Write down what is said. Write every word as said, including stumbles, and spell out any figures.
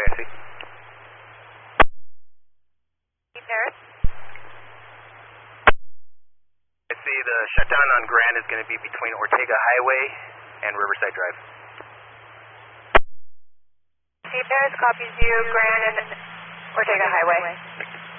Highway, I see. Paris. I see the shutdown on Grand is going to be between Ortega Highway and Riverside Drive. Paris copies you, Grand and Ortega Highway.